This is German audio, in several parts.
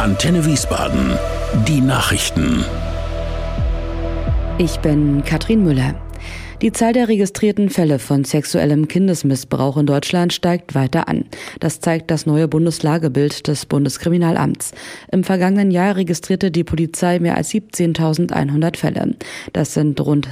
Antenne Wiesbaden. Die Nachrichten. Ich bin Katrin Müller. Die Zahl der registrierten Fälle von sexuellem Kindesmissbrauch in Deutschland steigt weiter an. Das zeigt das neue Bundeslagebild des Bundeskriminalamts. Im vergangenen Jahr registrierte die Polizei mehr als 17.100 Fälle. Das sind rund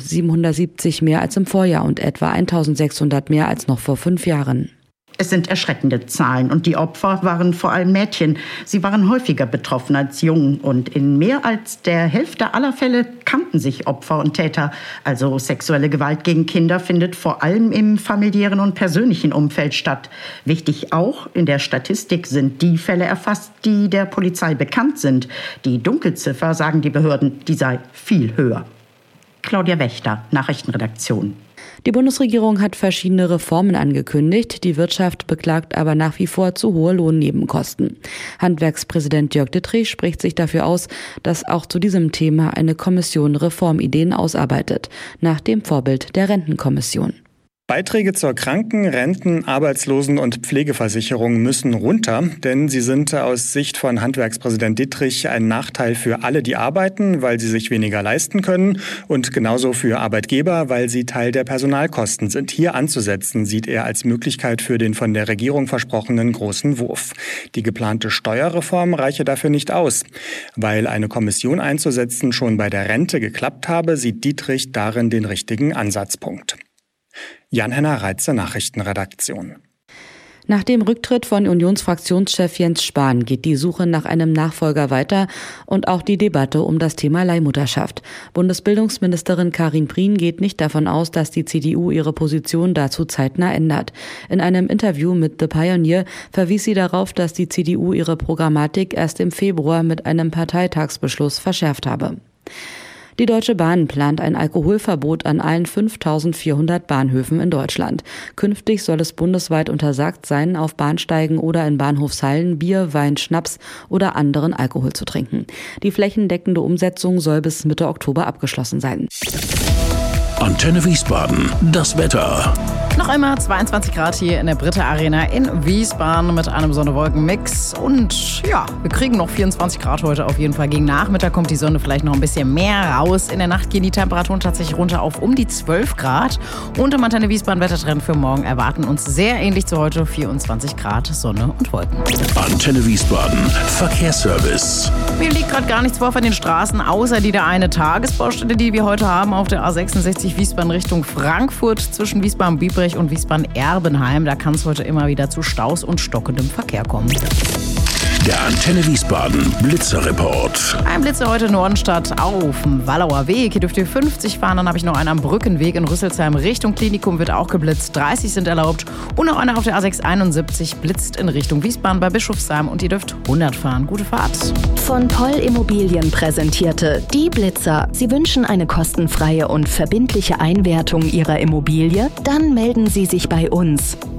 770 mehr als im Vorjahr und etwa 1.600 mehr als noch vor 5 Jahren. Es sind erschreckende Zahlen und die Opfer waren vor allem Mädchen. Sie waren häufiger betroffen als Jungen und in mehr als der Hälfte aller Fälle kannten sich Opfer und Täter. Also sexuelle Gewalt gegen Kinder findet vor allem im familiären und persönlichen Umfeld statt. Wichtig auch, in der Statistik sind die Fälle erfasst, die der Polizei bekannt sind. Die Dunkelziffer, sagen die Behörden, die sei viel höher. Claudia Wächter, Nachrichtenredaktion. Die Bundesregierung hat verschiedene Reformen angekündigt. Die Wirtschaft beklagt aber nach wie vor zu hohe Lohnnebenkosten. Handwerkspräsident Jörg Dittrich spricht sich dafür aus, dass auch zu diesem Thema eine Kommission Reformideen ausarbeitet, nach dem Vorbild der Rentenkommission. Beiträge zur Kranken-, Renten-, Arbeitslosen- und Pflegeversicherung müssen runter, denn sie sind aus Sicht von Handwerkspräsident Dittrich ein Nachteil für alle, die arbeiten, weil sie sich weniger leisten können und genauso für Arbeitgeber, weil sie Teil der Personalkosten sind. Hier anzusetzen, sieht er als Möglichkeit für den von der Regierung versprochenen großen Wurf. Die geplante Steuerreform reiche dafür nicht aus. Weil eine Kommission einzusetzen schon bei der Rente geklappt habe, sieht Dittrich darin den richtigen Ansatzpunkt. Jan-Henner Reitze, Nachrichtenredaktion. Nach dem Rücktritt von Unionsfraktionschef Jens Spahn geht die Suche nach einem Nachfolger weiter und auch die Debatte um das Thema Leihmutterschaft. Bundesbildungsministerin Karin Prien geht nicht davon aus, dass die CDU ihre Position dazu zeitnah ändert. In einem Interview mit The Pioneer verwies sie darauf, dass die CDU ihre Programmatik erst im Februar mit einem Parteitagsbeschluss verschärft habe. Die Deutsche Bahn plant ein Alkoholverbot an allen 5.400 Bahnhöfen in Deutschland. Künftig soll es bundesweit untersagt sein, auf Bahnsteigen oder in Bahnhofshallen Bier, Wein, Schnaps oder anderen Alkohol zu trinken. Die flächendeckende Umsetzung soll bis Mitte Oktober abgeschlossen sein. Antenne Wiesbaden. Das Wetter. Noch einmal 22 Grad hier in der Britta Arena in Wiesbaden mit einem Sonne-Wolken-Mix. Und ja, wir kriegen noch 24 Grad heute auf jeden Fall. Gegen Nachmittag kommt die Sonne vielleicht noch ein bisschen mehr raus. In der Nacht gehen die Temperaturen tatsächlich runter auf um die 12 Grad. Und im Antenne Wiesbaden Wettertrend für morgen erwarten uns sehr ähnlich zu heute 24 Grad Sonne und Wolken. Antenne Wiesbaden. Verkehrsservice. Mir liegt gerade gar nichts vor von den Straßen, außer die der eine Tagesbaustelle, die wir heute haben auf der A66 Wiesbaden Richtung Frankfurt zwischen Wiesbaden-Biebrich und Wiesbaden-Erbenheim. Da kann es heute immer wieder zu Staus und stockendem Verkehr kommen. Der Antenne Wiesbaden Blitzerreport. Ein Blitzer heute Nordenstadt auf dem Wallauer Weg. Hier dürft ihr 50 fahren. Dann habe ich noch einen am Brückenweg in Rüsselsheim Richtung Klinikum wird auch geblitzt. 30 sind erlaubt. Und noch einer auf der A671 blitzt in Richtung Wiesbaden bei Bischofsheim. Und ihr dürft 100 fahren. Gute Fahrt. Von Poll Immobilien präsentierte die Blitzer. Sie wünschen eine kostenfreie und verbindliche Einwertung Ihrer Immobilie? Dann melden Sie sich bei uns.